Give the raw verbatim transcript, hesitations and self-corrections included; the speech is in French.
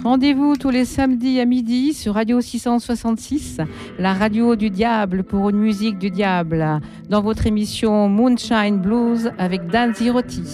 Rendez-vous tous les samedis à midi sur Radio six cent soixante-six, la radio du diable pour une musique du diable, dans votre émission Moonshine Blues avec Dan Zirotti.